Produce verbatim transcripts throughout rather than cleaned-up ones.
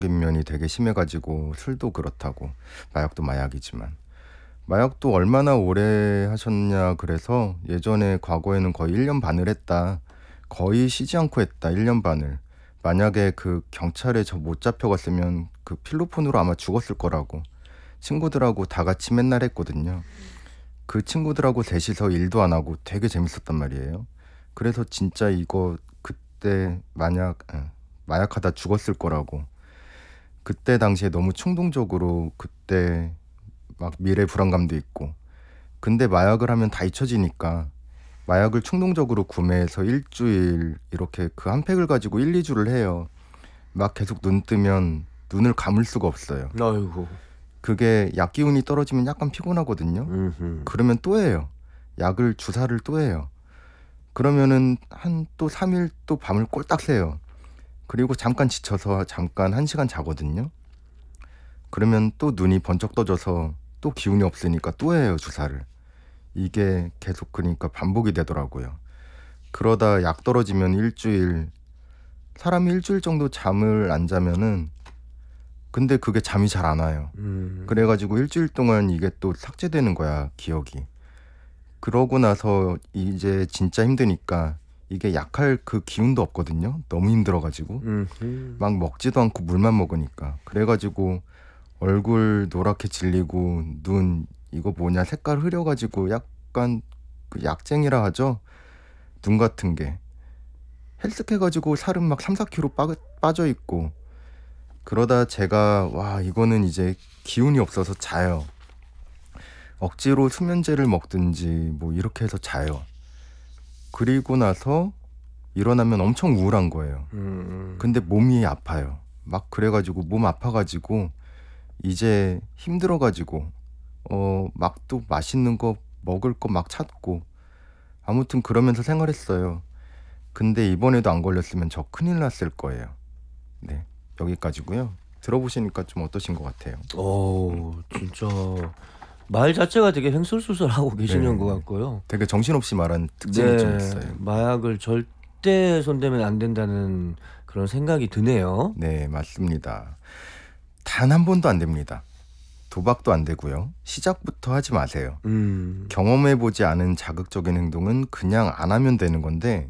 면이 되게 심해가지고 술도 그렇다고 마약도 마약이지만 마약도 얼마나 오래 하셨냐 그래서 예전에 과거에는 거의 일 년 반을 했다. 거의 쉬지 않고 했다. 일 년 반을. 만약에 그 경찰에 저 못 잡혀갔으면 그 필로폰으로 아마 죽었을 거라고 친구들하고 다 같이 맨날 했거든요. 그 친구들하고 셋이서 일도 안 하고 되게 재밌었단 말이에요. 그래서 진짜 이거 그때 만약 마약하다 죽었을 거라고 그때 당시에 너무 충동적으로 그때 막 미래 불안감도 있고 근데 마약을 하면 다 잊혀지니까 마약을 충동적으로 구매해서 일주일 이렇게 그 한 팩을 가지고 일, 이 주를 해요. 막 계속 눈 뜨면 눈을 감을 수가 없어요. 아이고. 그게 약 기운이 떨어지면 약간 피곤하거든요. 음흠. 그러면 또 해요. 약을 주사를 또 해요. 그러면은 한 또 삼 일 또 밤을 꼴딱 새요. 그리고 잠깐 지쳐서 잠깐 한 시간 자거든요. 그러면 또 눈이 번쩍 떠져서 또 기운이 없으니까 또 해요 주사를. 이게 계속 그러니까 반복이 되더라고요. 그러다 약 떨어지면 일주일 사람이 일주일 정도 잠을 안 자면은 근데 그게 잠이 잘 안 와요. 음. 그래가지고 일주일 동안 이게 또 삭제되는 거야 기억이. 그러고 나서 이제 진짜 힘드니까 이게 약할 그 기운도 없거든요. 너무 힘들어가지고 음흠. 막 먹지도 않고 물만 먹으니까. 그래가지고 얼굴 노랗게 질리고 눈 이거 뭐냐 색깔 흐려가지고 약간 그 약쟁이라 하죠. 눈 같은 게 헬스케가지고 살은 막 삼, 사 킬로그램 빠, 빠져있고 그러다 제가 와 이거는 이제 기운이 없어서 자요. 억지로 수면제를 먹든지 뭐 이렇게 해서 자요. 그리고 나서 일어나면 엄청 우울한 거예요. 음. 근데 몸이 아파요. 막 그래가지고 몸 아파가지고 이제 힘들어가지고 어 막 또 맛있는 거 먹을 거 막 찾고 아무튼 그러면서 생활했어요. 근데 이번에도 안 걸렸으면 저 큰일 났을 거예요. 네, 여기까지고요. 들어보시니까 좀 어떠신 것 같아요? 오, 진짜 말 자체가 되게 횡설수설하고 계시는 네. 것 같고요. 되게 정신없이 말한 특징이 좀 있어요. 마약을 절대 손대면 안 된다는 그런 생각이 드네요. 네, 맞습니다. 단 한 번도 안 됩니다. 도박도 안 되고요. 시작부터 하지 마세요. 음. 경험해보지 않은 자극적인 행동은 그냥 안 하면 되는 건데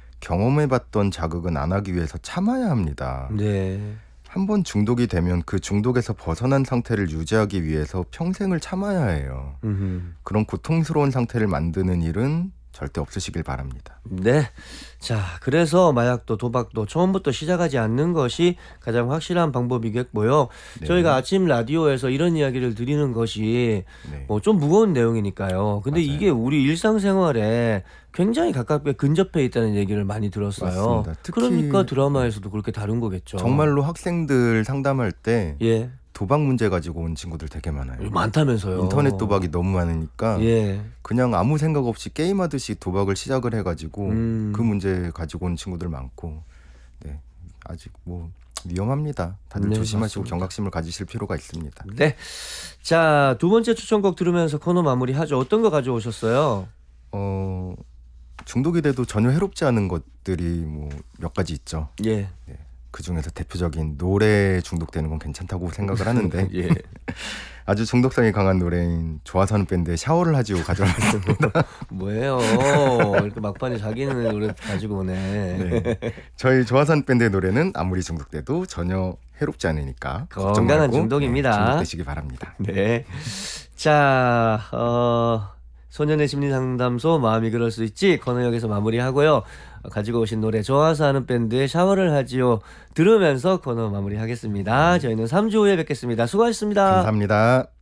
경험해봤던 자극은 안 하기 위해서 참아야 합니다. 네. 한 번 중독이 되면 그 중독에서 벗어난 상태를 유지하기 위해서 평생을 참아야 해요. 음흠. 그런 고통스러운 상태를 만드는 일은 절대 없으시길 바랍니다. 네. 자, 그래서 마약도 도박도 처음부터 시작하지 않는 것이 가장 확실한 방법이겠고요. 네. 저희가 아침 라디오에서 이런 이야기를 드리는 것이 네. 뭐 좀 무거운 내용이니까요. 근데 맞아요. 이게 우리 일상생활에 굉장히 가깝게 근접해 있다는 얘기를 많이 들었어요. 맞습니다. 특히 그러니까 드라마에서도 그렇게 다룬 거겠죠. 정말로 학생들 상담할 때 예. 도박 문제 가지고 온 친구들 되게 많아요. 많다면서요. 인터넷 도박이 너무 많으니까 예. 그냥 아무 생각 없이 게임하듯이 도박을 시작을 해가지고 음. 그 문제 가지고 온 친구들 많고 네, 아직 뭐 위험합니다. 다들 네, 조심하시고 맞습니다. 경각심을 가지실 필요가 있습니다. 네. 자, 두 번째 추천곡 들으면서 코너 마무리하죠. 어떤 거 가져오셨어요? 어, 중독이 돼도 전혀 해롭지 않은 것들이 뭐 몇 가지 있죠. 예. 네, 그 중에서 대표적인 노래에 중독되는 건 괜찮다고 생각을 하는데 예. 아주 중독성이 강한 노래인 좋아서 하는 밴드의 샤워를 하지요 가져왔습니다. 뭐예요? 이렇게 막판에 자기는 노래 가지고 오네. 네. 저희 좋아서 하는 밴드의 노래는 아무리 중독돼도 전혀 해롭지 않으니까 걱정 건강한 말고 중독입니다. 네, 중독되시기 바랍니다. 네. 자, 어, 소년의 심리상담소 마음이 그럴 수 있지 코너 여기서 마무리하고요. 가지고 오신 노래 좋아서 하는 밴드의 샤워를 하지요 들으면서 코너 마무리하겠습니다. 저희는 삼 주 후에 뵙겠습니다. 수고하셨습니다. 감사합니다.